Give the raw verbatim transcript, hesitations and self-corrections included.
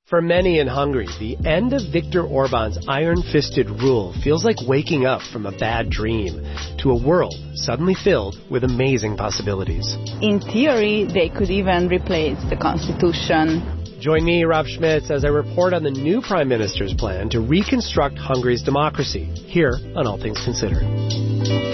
For many in Hungary, the end of Viktor Orban's iron-fisted rule feels like waking up from a bad dream to a world suddenly filled with amazing possibilities. In theory, they could even replace the constitution. Join me, Rob Schmitz, as I report on the new Prime Minister's plan to reconstruct Hungary's democracy, here on All Things Considered.